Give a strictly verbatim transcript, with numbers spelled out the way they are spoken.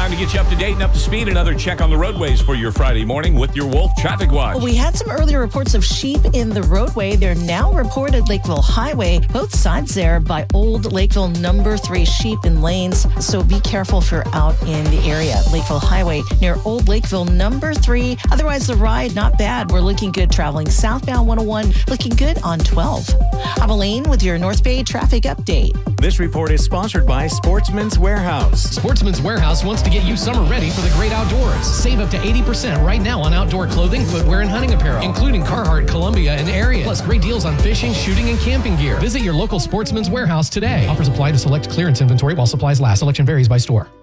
Time to get you up to date and up to speed. Another check on the roadways for your Friday morning with your Wolf Traffic Watch. Well, we had some earlier reports of sheep in the roadway. They're now reported Lakeville Highway, both sides there by Old Lakeville number three, sheep in lanes. So be careful if you're out in the area. Lakeville Highway near Old Lakeville number three. Otherwise, the ride, not bad. We're looking good traveling southbound one oh one, looking good on twelve. I'm Elaine with your North Bay traffic update. This report is sponsored by Sportsman's Warehouse. Sportsman's Warehouse wants to get you summer ready for the great outdoors. Save up to eighty percent right now on outdoor clothing, footwear, and hunting apparel, including Carhartt, Columbia, and Ariat. Plus great deals on fishing, shooting, and camping gear. Visit your local Sportsman's Warehouse today. Offers apply to select clearance inventory while supplies last. Selection varies by store.